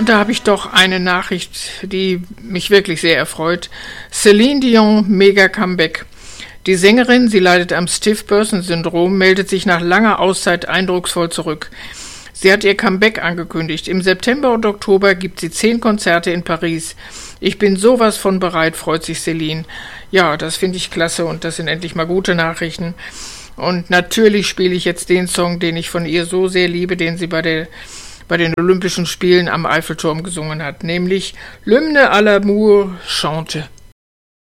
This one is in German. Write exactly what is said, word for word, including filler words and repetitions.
Und da habe ich doch eine Nachricht, die mich wirklich sehr erfreut. Celine Dion, mega Comeback. Die Sängerin, sie leidet am Stiff-Person-Syndrom, meldet sich nach langer Auszeit eindrucksvoll zurück. Sie hat ihr Comeback angekündigt. Im September und Oktober gibt sie zehn Konzerte in Paris. Ich bin sowas von bereit, freut sich Celine. Ja, das finde ich klasse und das sind endlich mal gute Nachrichten. Und natürlich spiele ich jetzt den Song, den ich von ihr so sehr liebe, den sie bei der bei den Olympischen Spielen am Eiffelturm gesungen hat, nämlich L'hymne à l'amour chante.